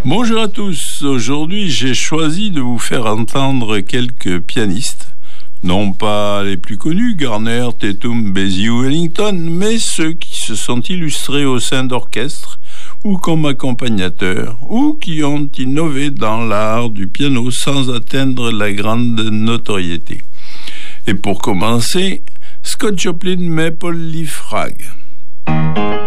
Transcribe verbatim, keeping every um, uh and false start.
Bonjour à tous, aujourd'hui j'ai choisi de vous faire entendre quelques pianistes, non pas les plus connus, Garner, Tatum, Basie ou Ellington, mais ceux qui se sont illustrés au sein d'orchestres ou comme accompagnateurs, ou qui ont innové dans l'art du piano sans atteindre la grande notoriété. Et pour commencer, Scott Joplin, Maple Leaf Rag.